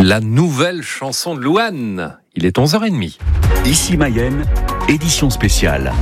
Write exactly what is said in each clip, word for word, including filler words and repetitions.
La nouvelle chanson de Louane. Il est onze heures trente. Ici Mayenne, édition spéciale.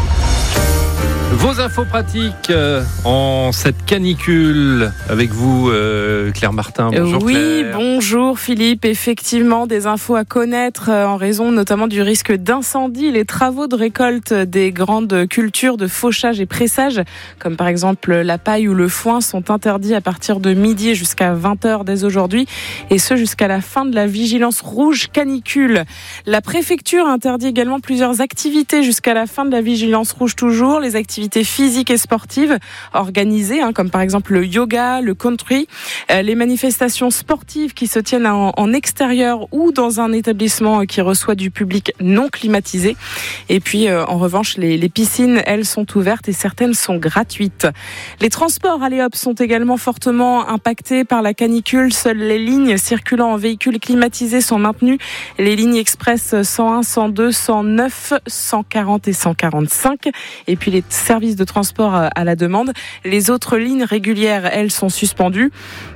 Vos infos pratiques euh, en cette canicule avec vous, euh, Claire Martin. Bonjour oui, Claire. Bonjour Philippe. Effectivement, des infos à connaître euh, en raison notamment du risque d'incendie. Les travaux de récolte des grandes cultures de fauchage et pressage, comme par exemple la paille ou le foin, sont interdits à partir de midi jusqu'à vingt heures dès aujourd'hui, et ce jusqu'à la fin de la vigilance rouge canicule. La préfecture interdit également plusieurs activités jusqu'à la fin de la vigilance rouge toujours. Les activités physiques et sportives organisées, hein, comme par exemple le yoga, le country, euh, les manifestations sportives qui se tiennent en, en extérieur ou dans un établissement qui reçoit du public non climatisé. Et puis, euh, en revanche, les, les piscines, elles, sont ouvertes et certaines sont gratuites. Les transports, allez hop, sont également fortement impactés par la canicule. Seules les lignes circulant en véhicules climatisés sont maintenues. Les lignes express cent un, cent deux, cent neuf, cent quarante et cent quarante-cinq. Et puis les services de transport à la demande. Les autres lignes régulières, elles, sont suspendues.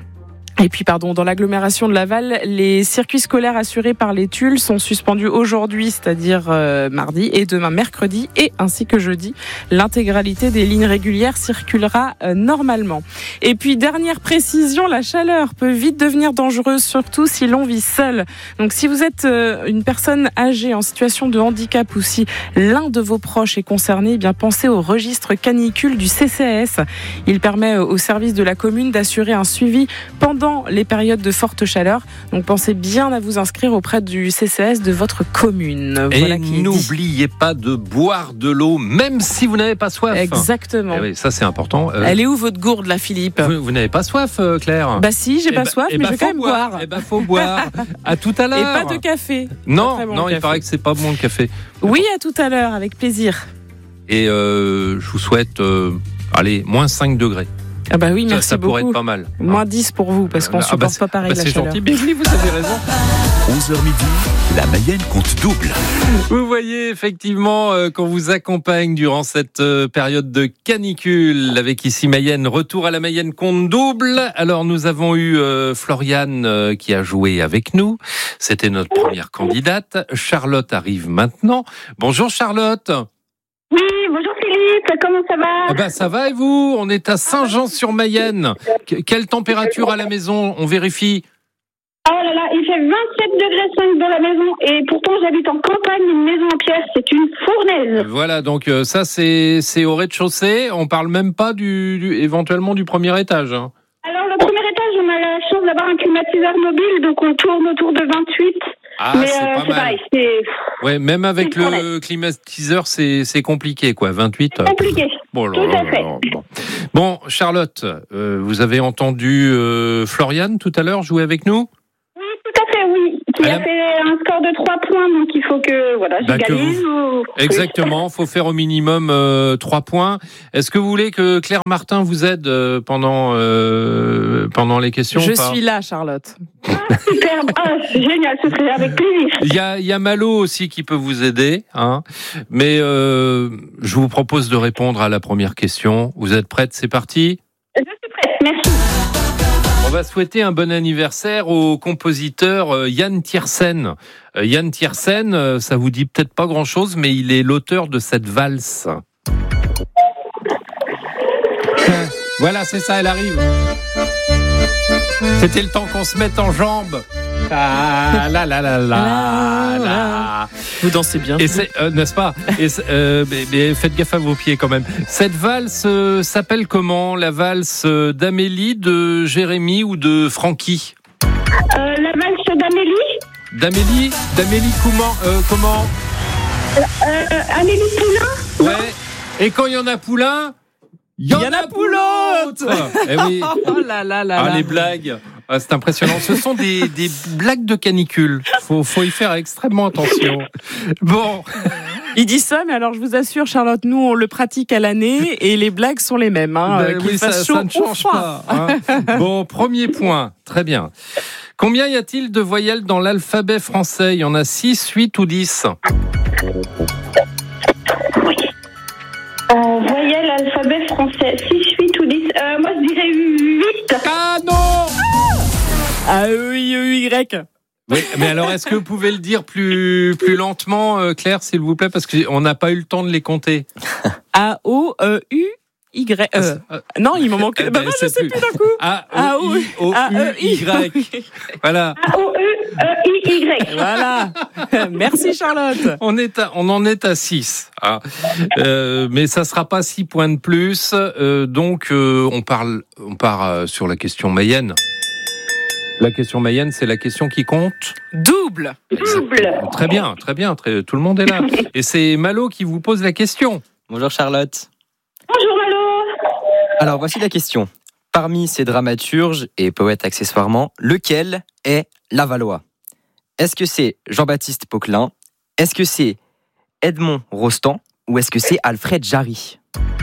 Et puis, pardon, dans l'agglomération de Laval, les circuits scolaires assurés par les Tuiles sont suspendus aujourd'hui, c'est-à-dire euh, mardi, et demain mercredi, et ainsi que jeudi. L'intégralité des lignes régulières circulera euh, normalement. Et puis, dernière précision, la chaleur peut vite devenir dangereuse, surtout si l'on vit seul. Donc, si vous êtes euh, une personne âgée en situation de handicap ou si l'un de vos proches est concerné, eh bien, pensez au registre canicule du C C A S. Il permet aux services de la commune d'assurer un suivi pendant les périodes de forte chaleur. Donc pensez bien à vous inscrire auprès du C C A S de votre commune. Et voilà qui est n'oubliez dit. pas de boire de l'eau, même si vous n'avez pas soif. Exactement. Eh oui, ça c'est important. Euh, Elle est où votre gourde là, Philippe? Vous, vous n'avez pas soif, euh, Claire? Bah si, j'ai eh pas bah, soif, eh mais bah, je vais quand même boire. boire. Eh ben faut boire. À tout à l'heure. Et pas de café. Non, Pas bon non, café. il paraît que c'est pas bon le café. Oui, à tout à l'heure, avec plaisir. Et euh, je vous souhaite, euh, allez, moins cinq degrés. Ah bah oui, Ça, merci ça beaucoup. pourrait être pas mal. Moins dix pour vous, parce qu'on Ah, supporte bah, pas pareil bah, la c'est chaleur. gentil, mais oui, vous avez raison. onze heures midi, la Mayenne compte double. Vous voyez effectivement euh, qu'on vous accompagne durant cette euh, période de canicule avec ici Mayenne. Retour à la Mayenne compte double. Alors nous avons eu euh, Floriane euh, qui a joué avec nous. C'était notre première candidate. Charlotte arrive maintenant. Bonjour Charlotte. Oui, bonjour Philippe, comment ça va? Eh ben, ça va et vous? On est à Saint-Jean-sur-Mayenne. Que- quelle température à la maison? On vérifie. Oh là là, il fait vingt-sept degrés cinq dans la maison et pourtant j'habite en campagne, une maison en pierre, c'est une fournaise. Voilà, donc euh, ça c'est c'est au rez-de-chaussée. On parle même pas du, du éventuellement du premier étage. Hein. Alors le premier étage, on a la chance d'avoir un climatiseur mobile, donc on tourne autour de vingt-huit. Ah, Mais c'est euh, pas c'est mal. pareil, c'est Ouais, même avec C'est une le climatiseur, c'est c'est compliqué quoi. vingt-huit. euh, compliqué. Bon, là, Tout là, à là, fait. là, bon. Bon, Charlotte, euh, vous avez entendu euh, Floriane tout à l'heure jouer avec nous? Oui, tout à fait, oui. Qui Elle a- a fait un score de trois points, donc il faut que voilà, Bah, que j'égalise. ou- Exactement, faut faire au minimum euh, trois points. Est-ce que vous voulez que Claire Martin vous aide euh, pendant euh, pendant les questions? Je ou pas suis là, Charlotte. Ah, superbe, ah, c'est génial, ce serait avec plaisir. Il y a, il y a Malo aussi qui peut vous aider, hein. Mais euh, je vous propose de répondre à la première question. Vous êtes prête? C'est parti. Je suis prête, merci. On va souhaiter un bon anniversaire au compositeur euh, Yann Tiersen. Euh, Yann Tiersen, euh, ça vous dit peut-être pas grand-chose, mais il est l'auteur de cette valse. Voilà, c'est ça, elle arrive. C'était le temps qu'on se mette en jambes. Ah, la la la la la. Vous dansez bien. Et c'est, euh, n'est-ce pas? Et c'est, euh, mais, mais faites gaffe à vos pieds quand même. Cette valse euh, s'appelle comment? La valse euh, d'Amélie, de Jérémy ou de Francky? Euh, la valse d'Amélie, D'Amélie, d'Amélie comment, euh, comment? euh, Amélie Poulain. Ouais. Et quand il y en a Poulain, il y en a Poulotte. Eh oui. Oh là là là Ah, là. les blagues. Ah, c'est impressionnant. Ce sont des, des blagues de canicule. Faut, faut y faire extrêmement attention. Bon. Il dit ça, mais alors je vous assure, Charlotte, nous on le pratique à l'année et les blagues sont les mêmes. Hein, Ben qu'il oui, ça, fasse chaud ça ne ou change froid. pas. Hein. Bon, premier point. Très bien. Combien y a-t-il de voyelles dans l'alphabet français? Il y en a six, huit ou dix? Euh, voyelle, alphabet français, six, huit ou dix. Euh, moi, je dirais huit. Ah non! A E I E Y. Oui, mais alors, est-ce que vous pouvez le dire plus, plus lentement, euh, Claire, s'il vous plaît, parce qu'on n'a pas eu le temps de les compter. A O E U Y. Euh, non, il m'en manque. Eh Bah, ben, moi, c'est je sais plus. plus d'un coup. A O I O U Y. Voilà. A O E I Y. Voilà. Merci Charlotte. On, est à, on en est à six. Hein. Euh, mais ça sera pas six points de plus. Euh, donc, euh, on, parle, on part euh, sur la question Mayenne. La question Mayenne, c'est la question qui compte. Double. Double. Très bien, très bien. Très, tout le monde est là. Et c'est Malo qui vous pose la question. Bonjour Charlotte. Bonjour Malo. Alors voici la question. Parmi ces dramaturges et poètes accessoirement, lequel est Lavallois ? Est-ce que c'est Jean-Baptiste Poquelin ? Est-ce que c'est Edmond Rostand ? Ou est-ce que c'est Alfred Jarry ?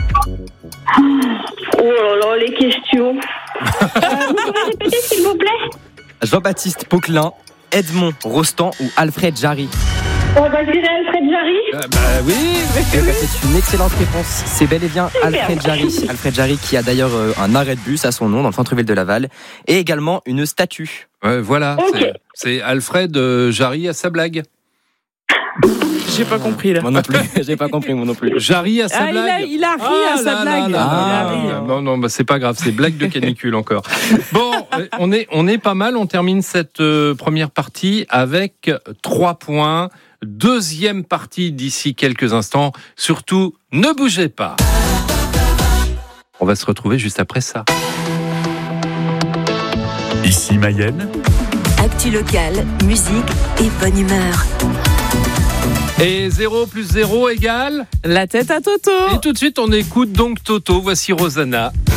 Oh là là, les questions. euh, vous pouvez répéter s'il vous plaît ? Jean-Baptiste Poquelin, Edmond Rostand ou Alfred Jarry ? Oh bah je dirais Alfred Jarry. Euh, bah oui. Eh ben, c'est une excellente réponse. C'est bel et bien Alfred Jarry. Alfred Jarry qui a d'ailleurs euh, un arrêt de bus à son nom dans le centre-ville de Laval et également une statue. Ouais, voilà. Ok. C'est, c'est Alfred euh, Jarry à sa blague. J'ai pas compris là. Moi non plus, j'ai pas compris moi non plus. Jarry à sa Ah, il blague. a, il a ri Ah à sa là blague. là là Il a là. ri. Ah, non, non, bah, c'est pas grave, c'est blague de canicule encore. Bon, euh, on est, on est pas mal. On termine cette euh, première partie avec trois points. Deuxième partie d'ici quelques instants. Surtout, ne bougez pas. On va se retrouver juste après ça. Ici Mayenne, Actu locale, musique et bonne humeur. Et zéro plus zéro égale. La tête à Toto. Et tout de suite, on écoute donc Toto. Voici Rosanna.